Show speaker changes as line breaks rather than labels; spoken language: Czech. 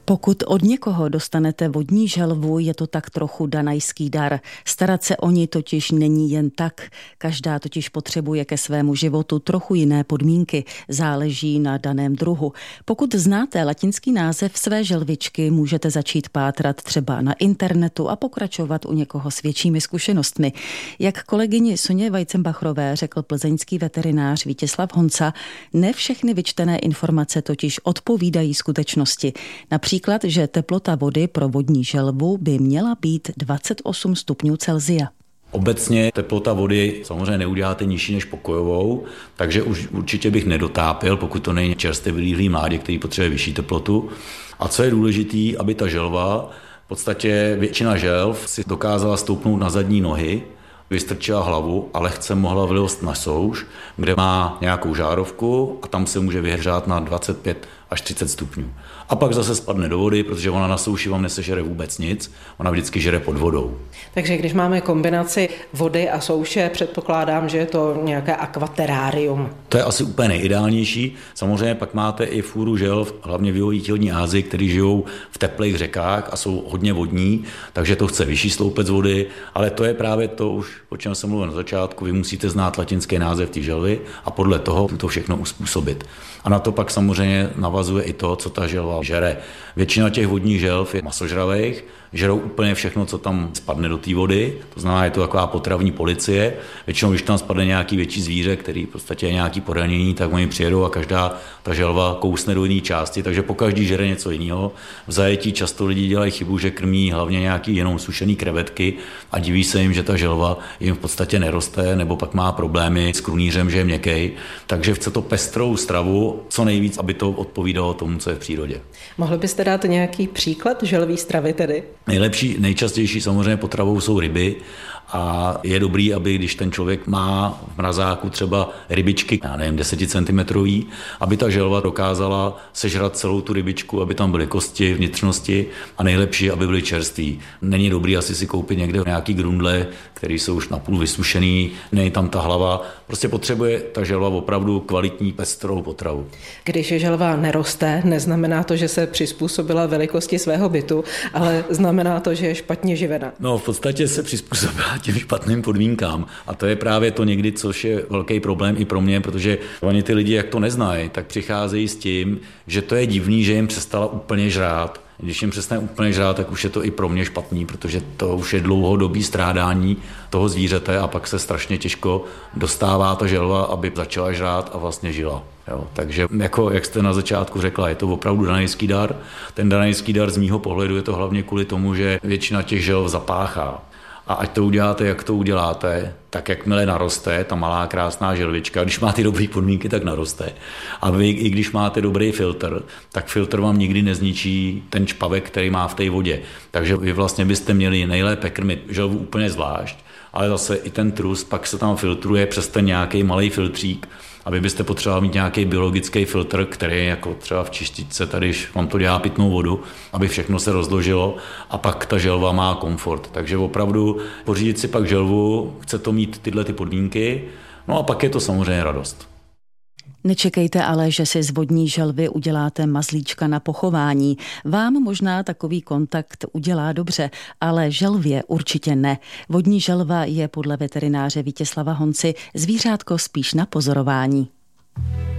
Pokud od někoho dostanete vodní želvu, je to tak trochu danajský dar. Starat se o ní totiž není jen tak. Každá totiž potřebuje ke svému životu trochu jiné podmínky. Záleží na daném druhu. Pokud znáte latinský název své želvičky, můžete začít pátrat třeba na internetu a pokračovat u někoho s většími zkušenostmi. Jak kolegyni Soně Weizenbachrové řekl plzeňský veterinář Vítězslav Honca, ne všechny vyčtené informace totiž odpovídají skutečnosti. Například, že teplota vody pro vodní želvu by měla být 28 stupňů Celsia.
Obecně teplota vody samozřejmě neuděláte nižší než pokojovou, takže už určitě bych nedotápil, pokud to není čerstvě vylíhlý mládě, který potřebuje vyšší teplotu. A co je důležité, aby ta želva, v podstatě většina želv si dokázala stoupnout na zadní nohy, vystrčila hlavu a lehce mohla vylézt na souš, kde má nějakou žárovku a tam se může vyhřát na 25 až 30 stupňů. A pak zase spadne do vody, protože ona na souši vám nesežere vůbec nic, ona vždycky žere pod vodou.
Takže když máme kombinaci vody a souše, předpokládám, že je to nějaké akvaterárium.
To je asi úplně nejideálnější. Samozřejmě pak máte i fůru želv, hlavně v jihovýchodní Asii, který žijou v teplých řekách a jsou hodně vodní, takže to chce vyšší sloupec vody, ale to je právě to už, o čem jsem mluvil na začátku, vy musíte znát latinský název té želvy a podle toho to všechno uspůsobit. A na to pak samozřejmě navazuje i to, co ta želva žere. Většina těch vodních želv je masožravých, žerou úplně všechno, co tam spadne do té vody, to znamená, je to taková potravní policie. Většinou, když tam spadne nějaký větší zvíře, který v podstatě je nějaký poranění, tak oni přijedou a každá ta želva kousne do jiné části, takže po každý žere něco jiného. V zajetí často lidi dělají chybu, že krmí hlavně nějaký jenom sušený krevetky a diví se jim, že ta želva jim v podstatě neroste, nebo pak má problémy s krunýřem, že je měkkej. Takže chce to pestrou stravu, co nejvíc, aby to odpovídalo tomu, co je v přírodě.
Mohli byste dát nějaký příklad želví stravy tedy?
Nejlepší, nejčastější samozřejmě potravou jsou ryby a je dobrý, aby když ten člověk má v mrazáku třeba rybičky, 10 cm, aby ta želva dokázala sežrat celou tu rybičku, aby tam byly kosti, vnitřnosti a nejlepší, aby byly čerství. Není dobrý asi si koupit někde nějaký grundle, který jsou už napůl vysušený, není tam ta hlava. Prostě potřebuje ta želva opravdu kvalitní pestrou potravu.
Když želva neroste, neznamená to, že se přizpůsobila velikosti svého bytu, ale znamená to, že je špatně živena.
No, v podstatě se přizpůsobila těm špatným podmínkám a to je právě to někdy, což je velký problém i pro mě, protože oni ty lidi, jak to neznají, tak přicházejí s tím, že to je divný, že jim přestala úplně žrát. Když jim přestane úplně žrát, tak už je to i pro mě špatný, protože to už je dlouhodobý strádání toho zvířete a pak se strašně těžko dostává ta želva, aby začala žrát a vlastně žila. Jo, takže jako jak jste na začátku řekla, je to opravdu danajský dar. Ten danajský dar z mýho pohledu je to hlavně kvůli tomu, že většina těch želv zapáchá. A ať to uděláte, jak to uděláte, tak jakmile naroste ta malá krásná želvička, když máte dobré podmínky, tak naroste. A vy, i když máte dobrý filtr, tak filtr vám nikdy nezničí ten čpavek, který má v té vodě. Takže vy vlastně byste měli nejlépe krmit želvu úplně zvlášť, ale zase i ten trus pak se tam filtruje přes ten nějaký malý filtřík, aby byste potřebovali mít nějaký biologický filtr, který je jako třeba v čističce, tady když vám to dělá pitnou vodu, aby všechno se rozložilo a pak ta želva má komfort. Takže opravdu pořídit si pak želvu, chce to mít tyhle ty podmínky, no a pak je to samozřejmě radost.
Nečekejte ale, že si z vodní želvy uděláte mazlíčka na pochování. Vám možná takový kontakt udělá dobře, ale želvě určitě ne. Vodní želva je podle veterináře Vítězslava Honci zvířátko spíš na pozorování.